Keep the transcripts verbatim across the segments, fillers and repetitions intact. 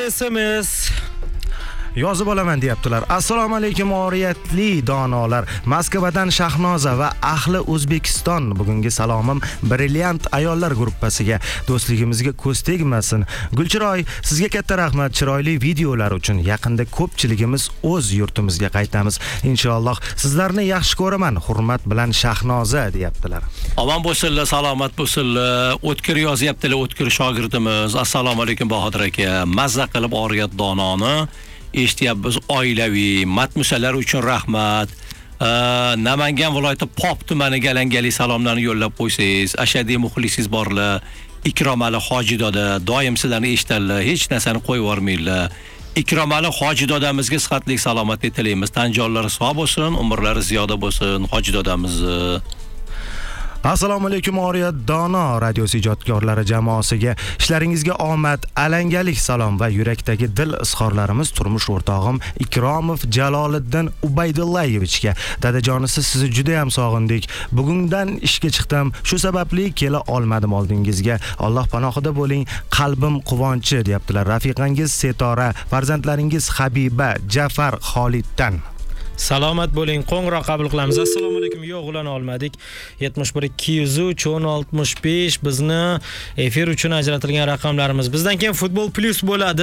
S M S yozib olaman deyaptilar. Assalomu alaykum oriyatli donolar. Moskvadan Shahnoza va ahli O'zbekiston. Bugungi salomim brilliant ayollar gruppasiga. Do'stligimizga ko'z tegmasin. Gulchiroy, sizga katta rahmat chiroyli videolar uchun. Yaqinda ko'pchiligimiz o'z yurtimizga qaytamiz. Inshaalloh sizlarni yaxshi ko'raman. Hurmat bilan Shahnoza deyaptilar. Omon bo'lsinlar, salomat bo'lsinlar. O'tkir yozyaptilar, o'tkir shogirdimiz. Assalomu alaykum Bahodir aka. Mazza qilib oriyat dononi eshityapmiz. Oilaviy matmusalar uchun rahmat. Namangan viloyati Pop tumaniga alangali salomlarni yo'llab qo'ysangiz, ashaddiy muxlisingiz borlar. Ikromali Hojidoda doim sizlarni eshitadilar, hech narsani qo'yib yormaydilar. Ikromali Hojidodamizga sihatli salomatlik tilaymiz. Tan jonlari sog' bo'lsin, umrlari ziyoda bo'lsin Hojidodamizni. Assalomu alaykum oriyat dono radiosi ijodkorlari jamoasiga. Ishlaringizga omad, alangalik salom va yurakdagi dil izhorlarimiz turmush o'rtog'im Ikromov Jaloliddin Ubaydullayevichga. Dadajonisiz sizni juda ham sog'indik. Bugundan ishga chiqdim. Shu sababli kela olmadim oldingizga. Alloh panohida bo'ling. Qalbim quvonchi deyaptilar. Rafiqangiz Setora, farzandlaringiz Habiba, Jafar, Xoliddan. Salomat bo'ling. Qo'ng'iroq qabul qilamiz. Assalomu alaykum. Yo'q, ulana olmadik. yetmish bir ikki yuz uch o'n oltmish besh bizni efir uchun ajratilgan raqamlarimiz. Bizdan keyin Futbol Plus bo'ladi.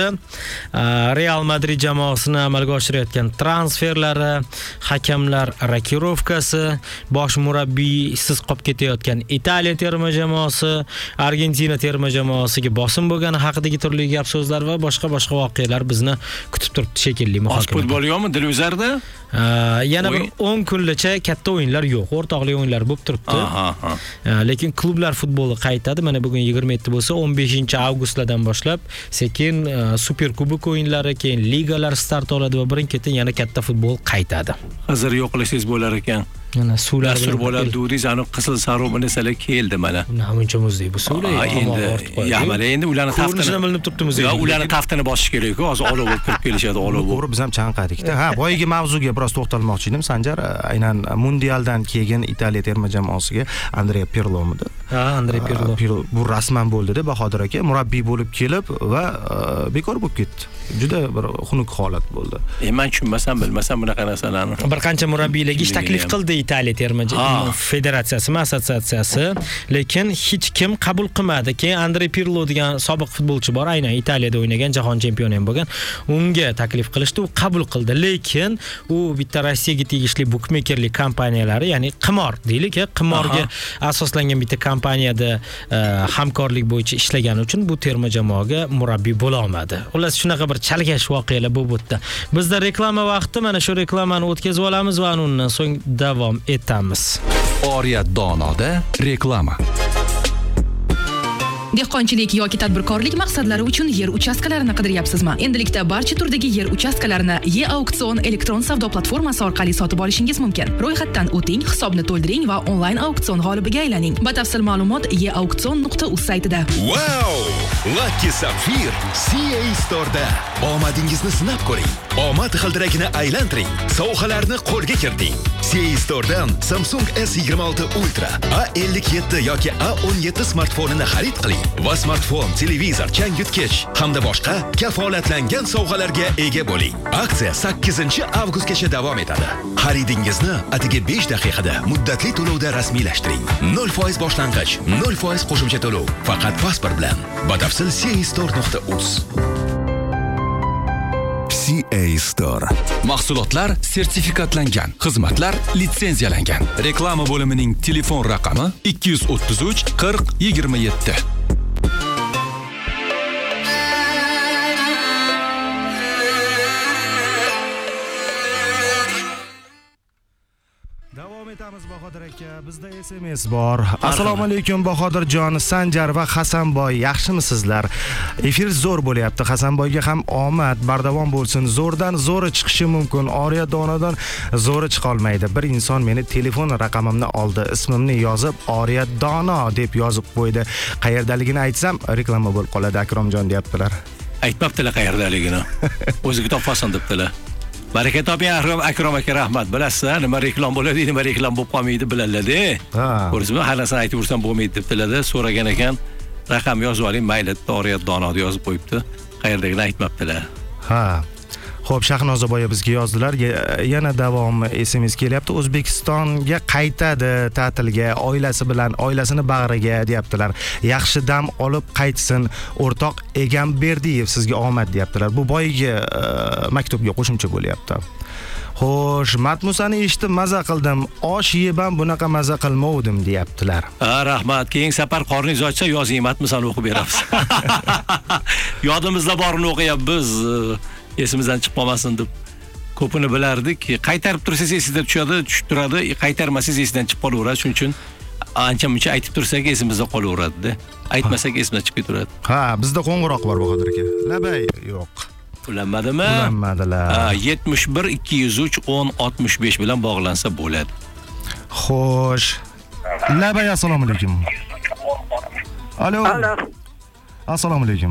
Real Madrid jamoasini amalga oshirayotgan transferlari, hakamlar rokirovkasi, bosh murabbiysiz qolib ketayotgan Italiya terma jamoasi, Argentina terma jamoasiga bosim bo'lgani haqidagi turli gap so'zlar va boshqa boshqa voqealar bizni kutib turibdi shekilli muhokama. Futbol yo'qmi Diluzarda? Yana bir o'n kungacha katta o'yinlar yo'q, o'rtoqli o'yinlar bo'lib turibdi. Lekin klublar futboli qaytadi. Mana bugun yigirma yetti bo'lsa, o'n beshinchi avgustdan boshlab sekin Super Kubok o'yinlari, keyin ligalar start oladi va birin-ketin yana katta futbol qaytadi. Hozir yo'qlashingiz bo'lar ekan. Mana suvlar bilan bo'ladi, dudiz ani qizil sariq narsalar keldi mana. Namuncha muzdek bu suvlar. Endi ya mana endi ularni taftini bilinib turibdi muzey. Yo'q, ularni taftini bosish kerak-ku. Hozir olov bo'lib kirib kelishadi, olov. To'g'ri, biz ham chanqadikda. Ha, boyagi mavzuga biroz to'xtalmoqchi edim. Sanjar, aynan mundialdan keyin Italiya terma jamoasiga Andrea Pirlo'midi? Ha, Andrea Pirlo. Bu rasman bo'ldi-da Bahodir aka, murabbiy bo'lib kelib va bekor bo'lib ketdi. Juda bir xunuk holat bo'ldi. E, men tushunmasam, bilmasam bunaqa narsalarni. Bir qancha murabbiylarga ish taklif qildi Italiya terma federatsiyasi, assotsiatsiyasi, lekin hech kim qabul qilmadi. Keyin Andrea Pirlo degan sobiq futbolchi bor, aynan Italiyada o'ynagan, jahon chempioni ham bo'lgan. Unga taklif qilishdi, u qabul qildi. Lekin u bitta Rossiyaga tegishli bukmekerlik kompaniyalari, ya'ni qimor deylik, qimorga asoslangan bitta kompaniyada hamkorlik bo'yicha ishlagani uchun bu terma jamoaga murabbiy bo'la olmadi. Xullas shunaqa bir chalkash voqealar bo'lib o'tdi. Bizda reklama vaqti, mana shu reklamani o'tkazib olamiz va undan so'ng davom etamiz. Oriyat donoda reklama. Dehqonchilik yoki tadbirkorlik maqsadlari uchun yer uchastkalarini qidiryapsizmi? Endilikda barcha turdagi yer uchastkalarini E-auksion elektron savdo platformasi orqali sotib olishingiz mumkin. Ro'yxatdan o'ting, hisobni to'ldiring va onlayn auksion g'olibiga aylaning. Batafsil ma'lumot e auksion nuqta uz saytida. Wow! Lucky Sapphire C A Store'da. Omadingizni sinab ko'ring. Omad g'ildiragini aylantiring. Sovg'alarni qo'lga kiriting. C A Store'dan Samsung S yigirma olti Ultra, A ellik yetti yoki A o'n yetti smartfonini xarid qiling va smartfon, televizor, changyutgich hamda boshqa kafolatlangan sovg'alarga ega bo'ling. Aksiya sakkizinchi avgustgacha davom etadi. Xaridingizni atigi besh daqiqada muddatli to'lovda rasmiylashtiring. nol foiz boshlang'ich, nol foiz qo'shimcha to'lov faqat pasport bilan. Batafsil c a store nuqta uz. C A Store. Mahsulotlar sertifikatlangan, xizmatlar litsenziyalangan. Reklama bo'limining telefon raqami ikki yuz o'ttiz uch qirq yigirma yetti. Davom etamiz Bahodir aka. Bizda S M S bor. Assalomu alaykum Bahodirjon, Sanjar va Hasanboy. Yaxshimisizlar? Efir zo'r bo'lyapti. Hasanboyga ham omad, bardavom bo'lsin. Zo'rdan zo'ri chiqishi mumkin. Oriyat donadan zo'ri chiqa olmaydi. Bir inson meni telefon raqamimni oldi, ismimni yozib Oriyat dono deb yozib qo'ydi. Qayerdaligini aytsam, reklama bo'lib qoladi Akromjon deyaptilar. Aytmabdilar qayerdaligini. O'ziga topfasan debdilar. Baraka toping Akrom aka, rahmat. Bilasizlar, nima reklam bo'ladi, nima reklam bo'lib qolmaydi bilaladi. Ko'rdingizmi? Har narsani aytib yursam bo'lmaydi debdilar, so'ragan ekan. raqam yozib oling, mayli, Oriyat Dono deb yozib qo'yibdi. Qayerdaligini aytmabdilar. Ha. Xo'p, Shahnoza boya bizga yozdilar. Yana davomi S M S kelyapti. O'zbekistonga qaytadi ta'tilga, oilasi bilan, oilasini bag'riga deyaptilar. Yaxshi dam olib qaytsin. O'rtoq Egam Berdiyev sizga omad deyaptilar. Bu boyiga maktubga qo'shimcha bo'lyapti. Xo'sh, Matmusani eshitib maza qildim. Osh yeb ham bunaqa maza qilmovdim deyaptilar. Ha, rahmat. Keyin safar qorningiz ochsa yozing, Matmusani o'qib beramiz. Yodimizda borini o'qiyapmiz. Esimizdan chiqib qolmasin deb ko'pini bilardik. Qaytarib tursangiz esingizda tushadi, tushib turadi. Qaytarmasangiz esingizdan chiqib qolaveradi. Shuning uchun ancha-muncha aytib tursak esimizda qolaveradi-da. Aytmasak esimizdan chiqib turadi. Ha, bizda qo'ng'iroq bor Bahodir aka. Labay yo'q. Ulanmadimi? Ulanmadilar. Ha, yetmish bir ikki yuz uch o'n oltmish besh bilan bog'lansa bo'ladi. Xo'sh. Labay, assalomu alaykum. Alo. Alo. Assalomu alaykum.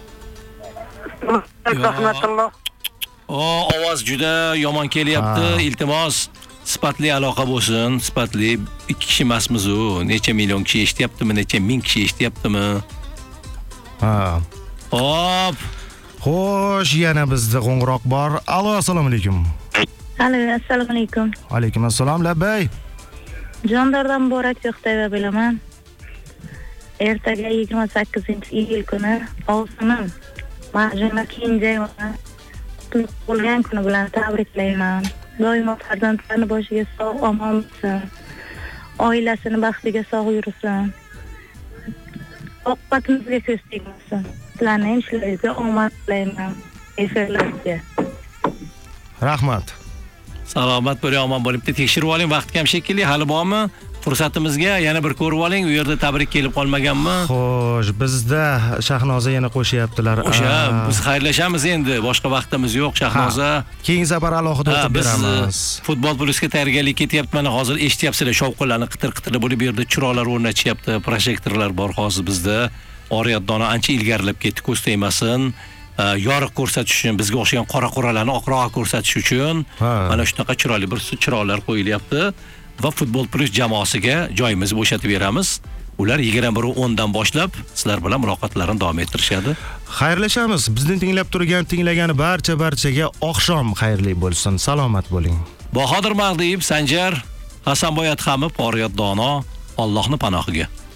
Rahmatulloh. O, ovoz juda yomon kelyapti. Iltimos, sifatli aloqa bo'lsin. Sifatli ikki kishi emasmiz-ku. Necha million kishi eshityaptimi, necha ming kishi eshityaptimi? Ha. Hop. Xo'sh, yana bizda qo'ng'iroq bor. Alo, assalomu alaykum. Alo, assalomu alaykum. Alaykum assalom, Labay. Jondardan Borak Yo'qtayeva bilaman. Ertaga yigirma sakkizinchi iyul kuni ovsinim Marjana Kenjayevani tug'ilgan kuni bilan tabriklayman. Doimo farzandlarni boshiga sog' omon bo'lsin. Oilasini baxtiga sog' yursin. Oqibatimizga ko'z tegmasin. Sizlarning ishlaringizga omad tilayman. Efirlarga. Rahmat. Salomat bo'ling, omon bo'lib, tekshirib oling, vaqt kam shekilli, hali bormi? Fursatimizga yana bir ko'rib oling, u yerda tabrik kelib qolmaganmi? Xo'sh, bizda Shahnoza yana qo'shyaptilar. O'sha, biz xayrlashamiz endi, boshqa vaqtimiz yo'q, Shahnoza. Keyin safar alohida o'tib beramiz. Futbol plusga tayyorgarlik ketyapti. Mana hozir eshityapsizlar, shovqinlarni qitir-qitir bo'lib, bu yerda chiroqlar o'rnatishyapti, projektorlar bor hozir bizda. Oriyat Dono ancha ilgarilab ketdi, ko'z tegmasin. Yoriq ko'rsatish uchun, bizga o'xshagan qora qoralarni oqroq ko'rsatish uchun mana shunaqa chiroyli bir chiroqlar qo'yilyapti va Futbol Plus jamoasiga joyimizni bo'shatib beramiz. Ular yigirma bir o'n dan boshlab sizlar bilan muloqotlarni davom ettirishadi. Xayrlashamiz. Bizni tinglab turgan, tinglagani barcha barchaga oqshom xayrli bo'lsin. Salomat bo'ling. Bahodir Mag'diyev, Sanjar Hasanboy Atxamov, Oriyat Dono, Allohning panohiga.